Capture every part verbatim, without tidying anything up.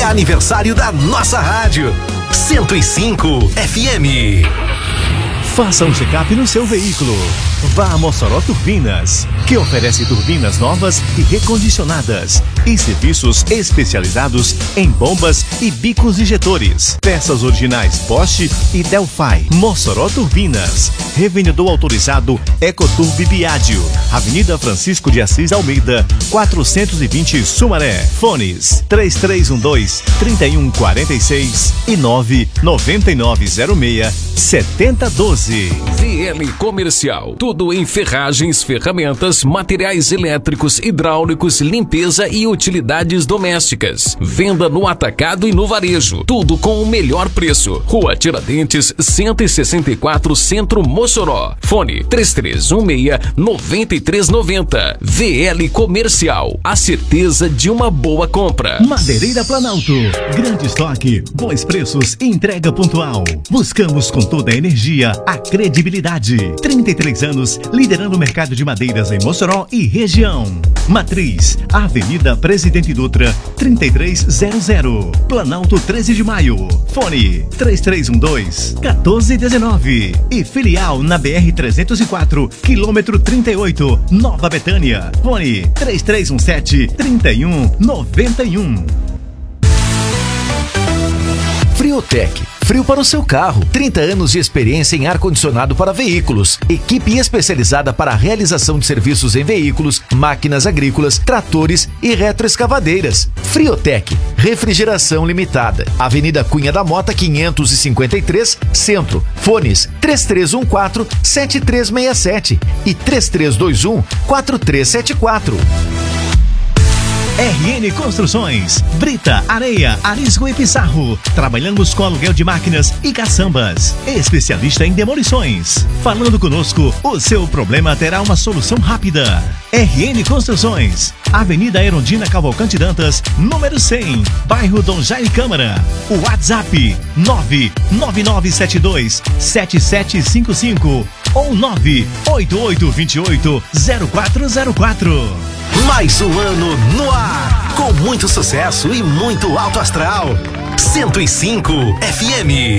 aniversário da nossa rádio. cento e cinco F M. Faça um check-up no seu veículo. Vá a Mossoró Turbinas, que oferece turbinas novas e recondicionadas e serviços especializados em bombas e bicos injetores. Peças originais Bosch e Delphi. Mossoró Turbinas. Revendedor autorizado Ecoturb Biádio. Avenida Francisco de Assis Almeida, quatrocentos e vinte Sumaré. Fones três três um dois, três um quatro seis e nove nove nove zero seis, sete zero um dois. V L Comercial. Tudo em ferragens, ferramentas, materiais elétricos, hidráulicos, limpeza e utilidades domésticas. Venda no atacado e no varejo. Tudo com o melhor preço. Rua Tiradentes, cento e sessenta e quatro, Centro, Mossoró. Fone três três um seis, nove três nove zero. V L Comercial. A certeza de uma boa compra. Madeireira Planalto. Grande estoque, bons preços e entrega pontual. Buscamos com toda a energia a credibilidade. trinta e três anos liderando o mercado de madeiras em Mossoró e região. Matriz, Avenida Presidente Dutra, trinta e três zero zero. Planalto treze de maio. Fone três três um dois, um quatro um nove. E filial na B R trezentos e quatro, quilômetro trinta e oito, Nova Betânia. Fone três três um sete, três um nove um. Friotec, frio para o seu carro. trinta anos de experiência em ar-condicionado para veículos. Equipe especializada para a realização de serviços em veículos, máquinas agrícolas, tratores e retroescavadeiras. Friotec, refrigeração limitada. Avenida Cunha da Mota, quinhentos e cinquenta e três, Centro. Fones três três um quatro, sete três seis sete e três três dois um, quatro três sete quatro. R N Construções, Brita, Areia, Arisco e Pissarro. Trabalhamos com aluguel de máquinas e caçambas. Especialista em demolições. Falando conosco, o seu problema terá uma solução rápida. R N Construções, Avenida Erundina Cavalcante Dantas, número cem, bairro Dom Jaime Câmara. O WhatsApp nove nove nove sete dois, sete sete cinco cinco ou nove oito oito dois oito, zero quatro zero quatro. Mais um ano no ar, com muito sucesso e muito alto astral. cento e cinco F M.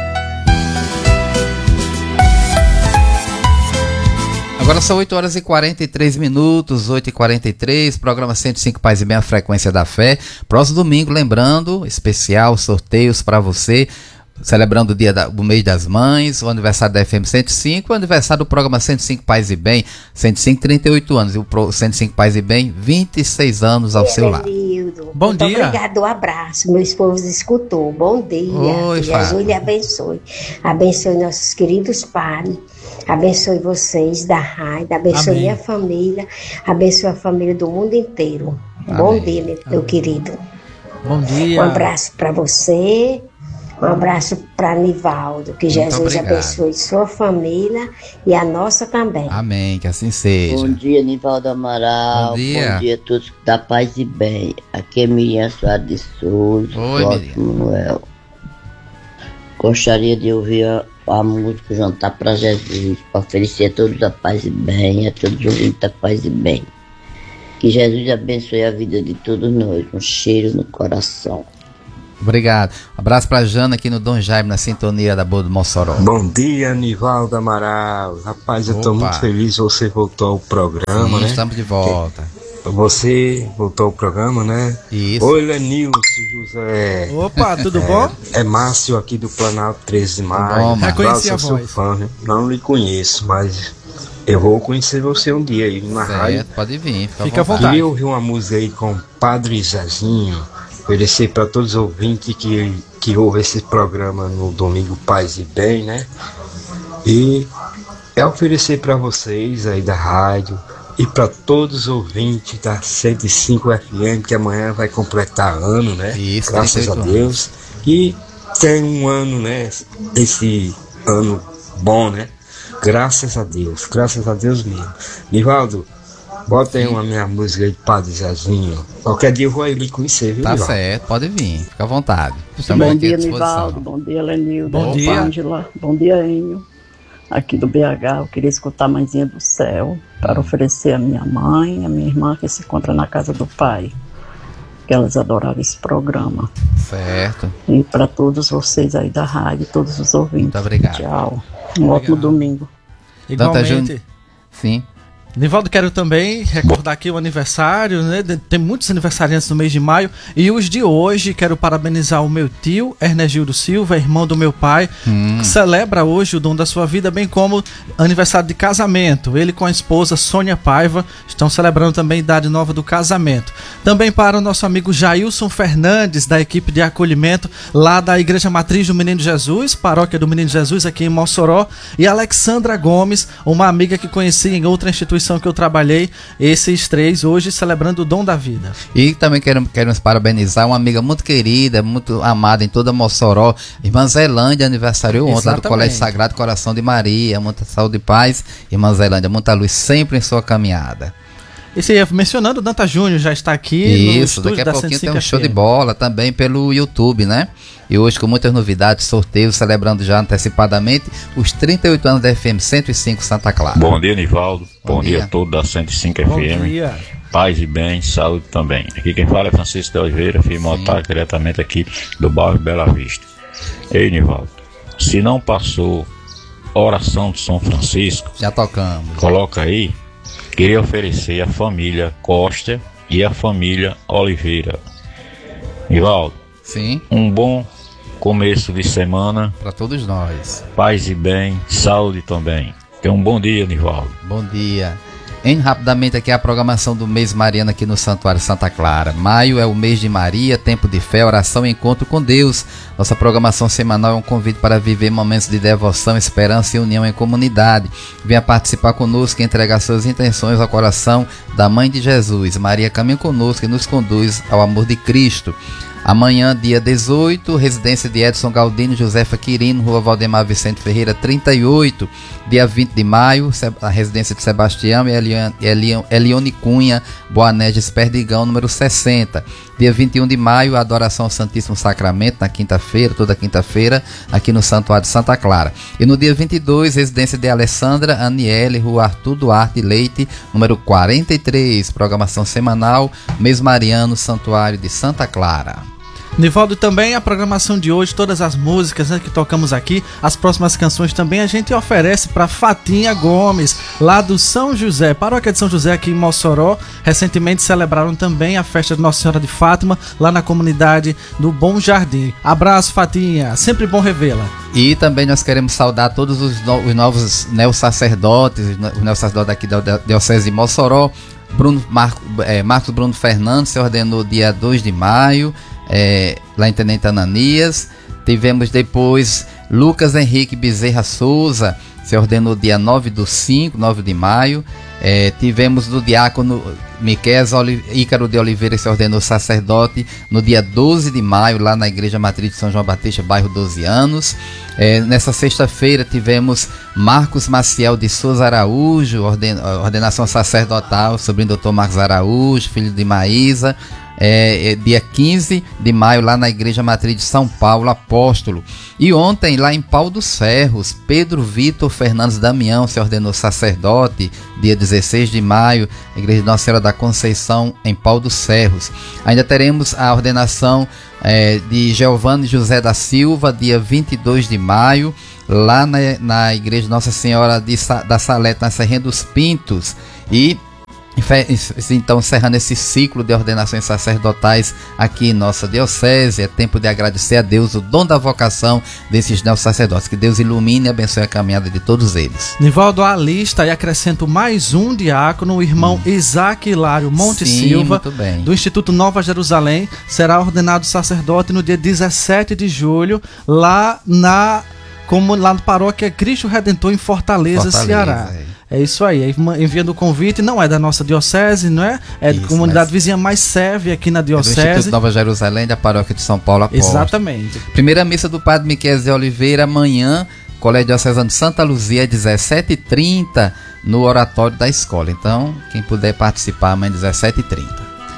Agora são oito horas e quarenta e três minutos, oito e quarenta e três, programa cento e cinco Paz e Bem, a frequência da fé. Próximo domingo, lembrando, especial, sorteios para você. Celebrando o dia da, do mês das mães, o aniversário da F M cento e cinco, o aniversário do programa cento e cinco Paz e Bem, cento e cinco, trinta e oito anos, e o Pro, cento e cinco Paz e Bem, vinte e seis anos ao seu lado. Bom Muito dia. Obrigado, um abraço, meu esposo escutou, bom dia. Oi, que Jesus lhe abençoe, abençoe nossos queridos pais, abençoe vocês da rádio, abençoe Amém. Minha família, abençoe a família do mundo inteiro. Amém. Bom dia, meu, meu querido. Bom dia. Um abraço para você. Um abraço para Nivaldo, que Muito Jesus obrigado. Abençoe sua família e a nossa também. Amém, que assim seja. Bom dia, Nivaldo Amaral. Bom dia. Bom dia a todos da paz e bem. Aqui é Miriam Soares de Souza. Oi, Miriam. Manuel. Gostaria de ouvir a, a música Jantar para Jesus, para oferecer a todos da paz e bem, a todos os ouvintes da paz e bem. Que Jesus abençoe a vida de todos nós. Um cheiro no coração. Obrigado. Um abraço pra Jana aqui no Dom Jaime, na sintonia da Boa do Mossoró. Bom dia, Nivaldo Amaral. Rapaz, eu Opa. tô muito feliz, você voltou ao programa, Sim, né? estamos de volta. Você voltou ao programa, né? Isso. Oi, Lenilson José. Opa, tudo é, bom? É Márcio aqui do Planalto treze de maio. Bom, reconheci a sou voz. Fã, né? Não lhe conheço, mas eu vou conhecer você um dia aí na certo, rádio. Pode vir, fica, fica à vontade. Queria ouvir uma música aí com o Padre Zezinho. Oferecer para todos os ouvintes que, que ouvem esse programa no Domingo Paz e Bem, né? E é oferecer para vocês aí da rádio e para todos os ouvintes da cento e cinco F M, que amanhã vai completar ano, né? Isso, graças a Deus. E tem um ano, né? Esse ano bom, né? Graças a Deus, graças a Deus mesmo. Nivaldo, bota aí uma minha música aí de Padre Zezinho. Qualquer dia eu vou aí lhe conhecer, viu, Tá Nivaldo? certo, pode vir, fica à vontade. Bom dia, Nivaldo. Bom dia, Lenildo. Bom dia, Ângela. Bom dia, Enio. Aqui do B H, eu queria escutar a Mãezinha do Céu para oferecer a minha mãe, a minha irmã que se encontra na casa do pai. que elas adoraram esse programa. Certo. E para todos vocês aí da rádio, todos os ouvintes. Muito obrigado. Tchau. Um ótimo domingo. Igualmente. Sim. Nivaldo, quero também recordar aqui o aniversário, né? Tem muitos aniversariantes no mês de maio. E os de hoje, quero parabenizar o meu tio, Ernegildo Silva, irmão do meu pai, hum. que celebra hoje o dom da sua vida, bem como aniversário de casamento. Ele com a esposa Sônia Paiva estão celebrando também a idade nova do casamento. Também para o nosso amigo Jailson Fernandes, da equipe de acolhimento lá da Igreja Matriz do Menino Jesus, paróquia do Menino Jesus aqui em Mossoró. E Alexandra Gomes, uma amiga que conheci em outra instituição que eu trabalhei, esses três hoje celebrando o dom da vida. E também quero, queremos parabenizar uma amiga muito querida, muito amada em toda Mossoró, irmã Zelândia, aniversário ontem, lá do Colégio Sagrado Coração de Maria. Muita saúde e paz, irmã Zelândia, muita luz sempre em sua caminhada. E você ia mencionando, o Danta Júnior já está aqui. Isso, no daqui a pouquinho tem um show de bola também pelo YouTube, né? E hoje com muitas novidades, sorteios, celebrando já antecipadamente os trinta e oito anos da F M cento e cinco Santa Clara. Bom dia, Nivaldo. Bom, Bom dia. dia a todos da cento e cinco F M. Bom dia. Paz e bem, saúde também. Aqui quem fala é Francisco de Oliveira, filho motar diretamente aqui do bairro Bela Vista. Ei, Nivaldo, se não passou oração de São Francisco, já tocamos. Coloca aí. Queria oferecer a família Costa e a família Oliveira. Nivaldo, sim, um bom começo de semana para todos nós. Paz e bem, saúde também. Tenha um bom dia, Nivaldo. Bom dia. Em rapidamente aqui a programação do mês mariano aqui no Santuário Santa Clara. Maio é o mês de Maria, tempo de fé, oração e encontro com Deus. Nossa programação semanal é um convite para viver momentos de devoção, esperança e união em comunidade. Venha participar conosco e entregar suas intenções ao coração da Mãe de Jesus. Maria caminha conosco e nos conduz ao amor de Cristo. Amanhã, dia dezoito, residência de Edson Galdino, Josefa Quirino, Rua Valdemar Vicente Ferreira, trinta e oito. Dia vinte de maio, a residência de Sebastião e Elione Cunha, Boanerges Perdigão, número sessenta. Dia vinte e um de maio, a adoração ao Santíssimo Sacramento, na quinta-feira, toda quinta-feira, aqui no Santuário de Santa Clara. E no dia vinte e dois, residência de Alessandra Aniele, Rua Arthur Duarte Leite, número quarenta e três. Programação semanal, mês mariano, Santuário de Santa Clara. Nivaldo, também a programação de hoje, todas as músicas, né, que tocamos aqui, as próximas canções também a gente oferece para Fatinha Gomes, lá do São José, paróquia de São José aqui em Mossoró. Recentemente celebraram também a festa de Nossa Senhora de Fátima, lá na comunidade do Bom Jardim. Abraço, Fatinha, sempre bom revê-la. E também nós queremos saudar todos os, no, os novos neossacerdotes, os neossacerdotes aqui da Diocese de Mossoró. Bruno, Marco, é, Marcos Bruno Fernandes se ordenou dia dois de maio, É, lá em Tenente Ananias. Tivemos depois Lucas Henrique Bezerra Souza, se ordenou dia nove do cinco, nove de maio. É, tivemos do diácono Miquel Ícaro de Oliveira, se ordenou sacerdote no dia doze de maio, lá na Igreja Matriz de São João Batista, bairro doze anos. É, nessa sexta-feira tivemos Marcos Maciel de Souza Araújo, orden, ordenação sacerdotal, sobrinho do doutor Marcos Araújo, filho de Maísa. É, é dia quinze de maio, lá na Igreja Matriz de São Paulo, apóstolo. E ontem, lá em Pau dos Ferros, Pedro Vitor Fernandes Damião se ordenou sacerdote, dia dezesseis de maio, na Igreja de Nossa Senhora da Conceição, em Pau dos Ferros. Ainda teremos a ordenação é, de Giovanni José da Silva, dia vinte e dois de maio, lá na, na Igreja de Nossa Senhora de, da Salete, na Serrinha dos Pintos. E então, encerrando esse ciclo de ordenações sacerdotais aqui em nossa diocese, é tempo de agradecer a Deus o dom da vocação desses neossacerdotes. Que Deus ilumine e abençoe a caminhada de todos eles. Nivaldo, a lista, e acrescento mais um diácono, o irmão hum. Isaac Hilário Monte Sim, Silva, muito bem. do Instituto Nova Jerusalém, será ordenado sacerdote no dia dezessete de julho, lá na, como, lá na paróquia Cristo Redentor, em Fortaleza, Fortaleza Ceará. É. É isso aí, enviando o convite, não é da nossa diocese, não é? É da comunidade vizinha, mais serve aqui na diocese. É do Instituto Nova Jerusalém, da paróquia de São Paulo Apóstolo. Exatamente. Primeira missa do Padre Miquel de Oliveira, amanhã, Colégio Diocesano de Santa Luzia, dezessete e trinta, no oratório da escola. Então, quem puder participar, amanhã, dezessete e trinta.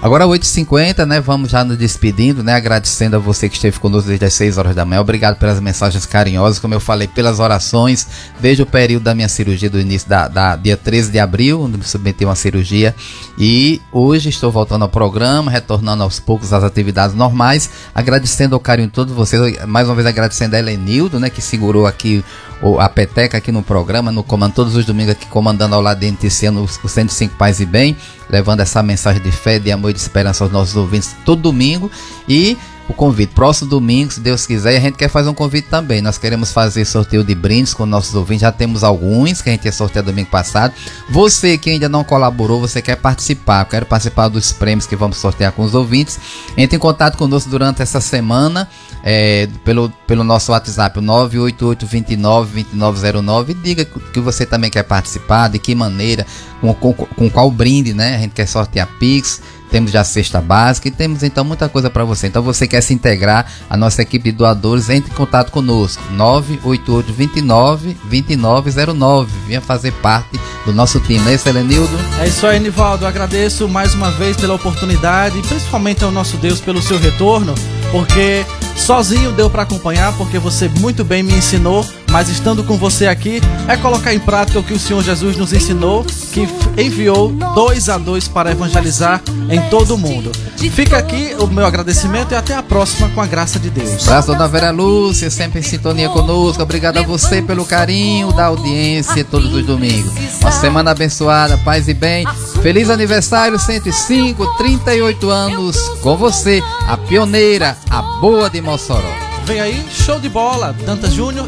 Agora oito e cinquenta, né? Vamos já nos despedindo, né? Agradecendo a você que esteve conosco desde as seis horas da manhã. Obrigado pelas mensagens carinhosas, como eu falei, pelas orações, desde o período da minha cirurgia, do início da, da dia treze de abril, onde me submeti a uma cirurgia. E hoje estou voltando ao programa, retornando aos poucos às atividades normais, agradecendo ao carinho de todos vocês, mais uma vez agradecendo a Helenildo, né? Que segurou aqui a peteca aqui no programa, no comando, todos os domingos aqui comandando ao lado de Noticiando o cento e cinco Paz e Bem, levando essa mensagem de fé, de amor e de esperança aos nossos ouvintes todo domingo. E o convite, próximo domingo, se Deus quiser, a gente quer fazer um convite também. Nós queremos fazer sorteio de brindes com nossos ouvintes, já temos alguns que a gente ia sortear domingo passado. Você que ainda não colaborou, você quer participar, quero participar dos prêmios que vamos sortear com os ouvintes, entre em contato conosco durante essa semana, é, pelo, pelo nosso WhatsApp, nove oito oito, dois nove, dois nove zero nove, e diga que você também quer participar, de que maneira, com, com, com qual brinde, né? A gente quer sortear Pix, temos já a cesta básica e temos então muita coisa para você. Então você quer se integrar à nossa equipe de doadores, entre em contato conosco, nove oito oito, dois nove, dois nove zero nove. Venha fazer parte do nosso time, não é isso, Helenildo? É isso aí, Nivaldo. Agradeço mais uma vez pela oportunidade e principalmente ao nosso Deus pelo seu retorno, porque sozinho deu para acompanhar, porque você muito bem me ensinou, mas estando com você aqui é colocar em prática o que o Senhor Jesus nos ensinou, que enviou dois a dois para evangelizar em todo o mundo. Fica aqui o meu agradecimento e até a próxima, com a graça de Deus. Abraço, dona Vera Lúcia, sempre em sintonia conosco. Obrigado a você pelo carinho da audiência todos os domingos. Uma semana abençoada, paz e bem. Feliz aniversário cento e cinco, trinta e oito anos com você, a pioneira, a boa de Mossoró. Vem aí, show de bola, Dantas Júnior